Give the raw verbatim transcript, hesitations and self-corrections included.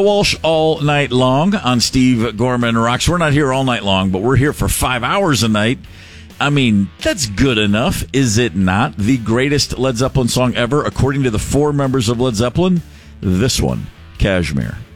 Walsh all night long on Steve Gorman Rocks. We're not here all night long, but we're here for five hours a night. I mean, that's good enough, is it not? The greatest Led Zeppelin song ever, according to the four members of Led Zeppelin, this one, Kashmir.